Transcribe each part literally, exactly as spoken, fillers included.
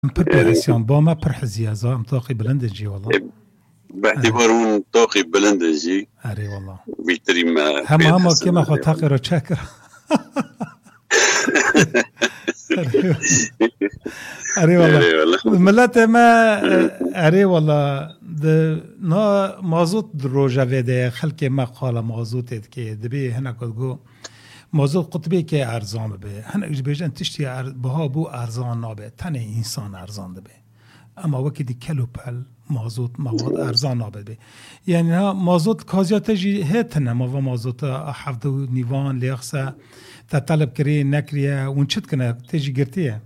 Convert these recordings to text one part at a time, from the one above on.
پر پرسیان با ما پر حزیازا ام طاقی بلند جی والله باعتبار اون طاقی بلند جی اری والله بیتری ما هم هم که ما خود طاقی را چکر اری والله ملت ما اری والله نا مازوت روجا ده خلک ما قال مازوت که دبی هنا گو مازوت قطبی که ارزان به هنا بیجن تشتی بها بو ارزان نابه تن انسان ارزان ده به اما وقتی دی کلو پل مازوت مواد ارزان نابه به یعنی ها مازوت کازیات جی هتن ما و مازوت حفظ و نیوان لیاقسا تطلب کری نکریه اون چت کنه تیجی گرتیه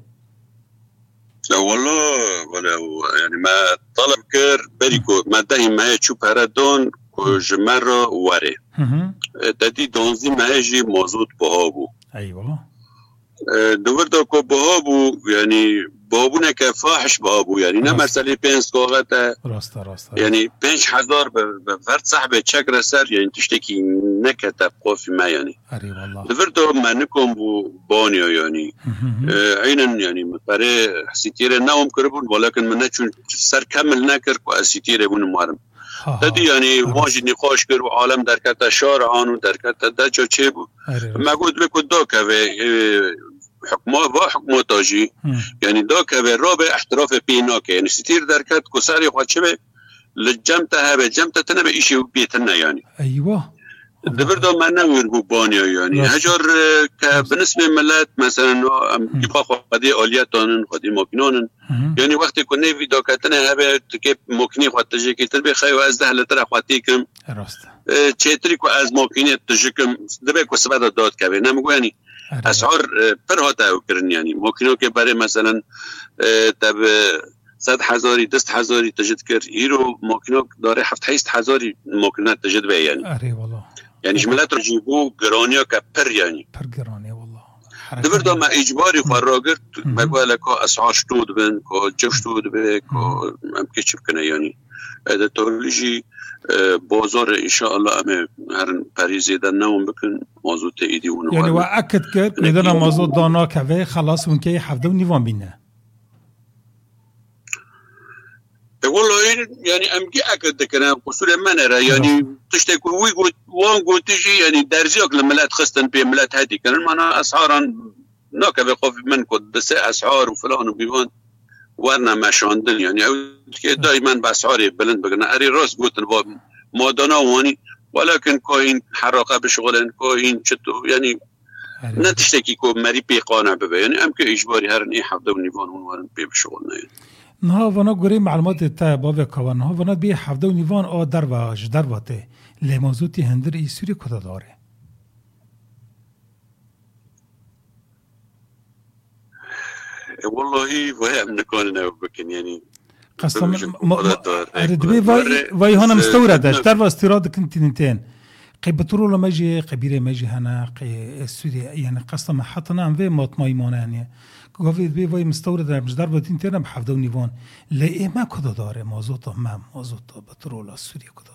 والله ولا يعني ما طلب كر بريكو ما دايما ما يشوف هردون كجمرة واري تدي دونزي ما يجي موجود بهابو ايوه دور دو كو بهابو يعني بهابونا كفاحش بهابو يعني نا مسألة بينس كوغتا راستا راستا يعني بينش حزار بفرد صاحبة شكرا سر يعني تشتكي نكتا بقوفي ما يعني اري والله دور دو ما نكون بو بانيو يعني عينا يعني مقاري سيتيرة ناوم كربون ولكن من نتشون سر كامل ناكر كو سيتيرة بون موارم تدي يعني واجد نقاش كر وعالم دركتا شارعان ودركتا دجا چه ما قلت بكو دوكا حكمه و حكمه تاجي يعني دوكا رابع احتراف بيناك يعني ستير دركت كساري خاطشبه لجمتها بجمتها تنبه ايشي بيتنا يعني ايوه دبردو ما نوير بوبانيا يعني هجر بالنسبه ملات مثلا يبقى قضيه اولياتون قضيه ماكينون يعني وقت كنا في دوكاتنا هبه كيف ماكينه خاطجي كي تربي خايو از ده لتر خاطيكم راست تشتري كو از ماكينه تجيكم دبي كو سبد داد كبه نمگو يعني اسعار فرهاتا وكرن يعني ماكينه كي بري مثلا تب صد هزاری دست هزاری تجد کر ایرو ماکینه داره هفت هشت هزاری ماکینه تجد به يعني اره والله يعني جملات رجيبو گرانیا كبر يعني پر گرانه والله دبردو ما اجباري فراغر ما بالك اسعار شتود بن كو جشتود به كو ام كيچ بكنه يعني هذا تورلجي بازار ان شاء الله ام هر پریزی در نوم بکن موضوع تاییدی اون يعني واكد كر بدنا موضوع دانا كوي خلاص ونكي حفظ ونيفان بينا والله يعني امكي اكد كنا قصور ما نرى يعني تشتكي ويقول وان قلت تجي يعني درجيك لما لا تخستن بملات هذه كان معنا اسعارا ناك بقف من كود بس اسعار وفلان وبيبان ورنا ما شاندن يعني دائما باسعار بلند بقنا اري راس قلت ما دانا واني ولكن كاين حرقه بشغلن كاين شتو يعني لا تشتكي كو مري بيقانع ببا يعني امكي اجباري هرن اي حفظ ونيفان ورن بي بشغلنا يعني نه وانا گوری معلومات تا باب کوان نه وانا بی حفظ و نیوان آ در واج در واته لمازوتی هندر ای سوری کدا داره والله وهي من كوننا بكن يعني قسم ردبي وای وای هانا مستوردش در وا استیراد کنتیننتین قی بترول ماجي قبيره ماجي هنا قي سوري يعني قسم حطنا ام في مطمئ مانه گفت بی وای مستورد مجدر بودین ترم بحفظ و نیوان لی ما کدا داره موضوع ما موضوع بترول سوریا کدا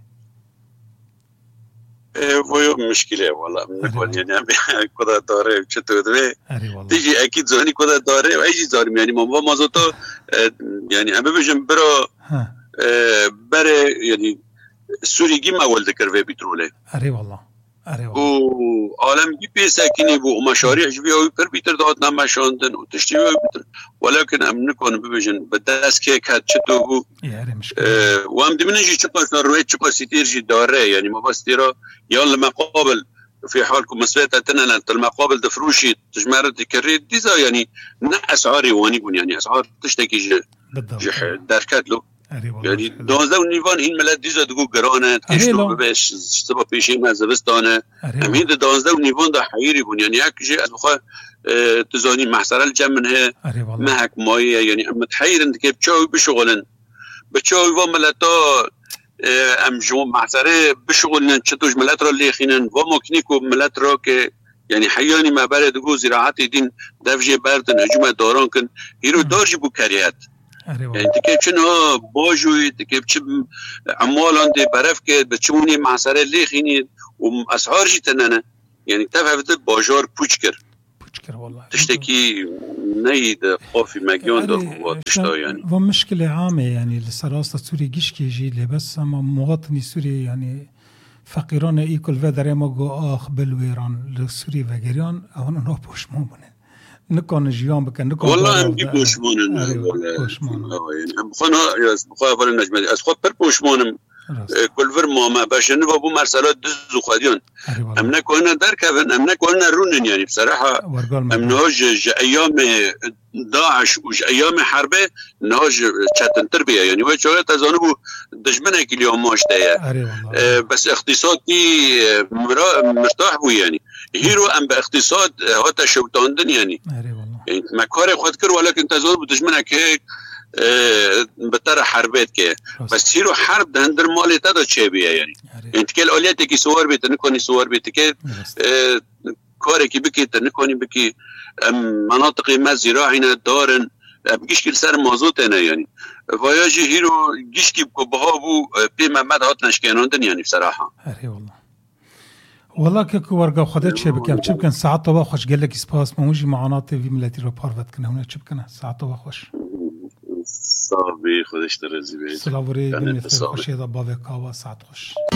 داره وای مشکله والله من يعني کدا داره چطوره تيجي اكيد زوني کدا داره و ايجي زارم يعني ما موضوع تو يعني هم بجم برا بره يعني سوريگی ما ولد کروی بتروله اره والله اره والله و عالم کی پیسه کنی بو مشاريع جبی او پر بیتر داد نماشاندن و تشتی بیتر ولكن ام نکون ببجن بداس که کات چتو بو و ام دمنجي چقاس روی چقاس تیرجی داره يعني ما بس ترى يلا مقابل في حالكم مسألة المقابل دفروشي تجمعر تكرر ديزا يعني نا اسعاري واني بون يعني اسعار تشتكي جح دركات له يعني دوازده ونيفان این ملت دیزا دگو گرانه تشتو ببش سبا پیشی ما زبستانه همین دوازده ونيفان ده حیری بون يعني یک جه از بخواه تزانی محصر الجمنه محک مایه يعني متحیرن که بچاوی بشغلن بچاوی و ملتا ام جو محصره بشغلن چطوش ملت را لیخینن و مکنیکو ملت را که يعني حياني ما بره دگو زراعتی دین دفجه بردن هجوم داران کن هیرو دارجی بو کریت يعني تكيب شنو بوجوي تكيب شب عمالان دي برف كد بتشوني معصره ليخيني واسعار جي تنانا يعني تفهم باجار بوچكر مشكلة والله تشتكي نيد قوفي مجيون دو تشتو يعني ومشكلة عامة يعني لسراسة سوري جيش كيجي لي بس أما مواطني سوري يعني فقيران إيكل فدري ما جو آخ بالويران لسوري وغيران أهون نو بوشمون بني نكون جيان بكن نكون والله أم جي بوشمون بوشمون يعني بخنا يا بخنا بال نجمة أسخو بر بوشمون كل فرما ما باش نبغى مرسلات دز وخديون أمنا كنا دركبن أمنا كنا رونن يعني بصراحة أمناج أيام داعش وج أيام حربه نهاج شتن تربية يعني وجهه تزانبو دشمنه كل يوم ماش ده بس اقتصادي مرتاح بو يعني هيرو أم باقتصاد هاتا شوتاندن يعني يعني ما كاره خود كر ولكن تزانبو دشمنه هيك بتر حربت که بس هیرو حرب ده هندر مالی تا دا چه بیه یعنی انت که الاولیتی که سوار بیت نکنی سوار بیت که کاری که بکی تا نکنی بکی مناطقی ما زراعینا دارن بگیش که سر مازوت نه یعنی ویاجی هیرو گیش که بها بو پی محمد هات نشکناندن یعنی بصراحه اره والله والله که ورقه خودت چه بکم چه بکن ساعت تا خوش گلک اسپاس موجی معانات وی ملتی رو پاروت کنه هونه چه بکنه ساعت تا خوش صافي خودش ترزي بيت سلاوري بنت خوشي دا باوي كاوا ساعت خوش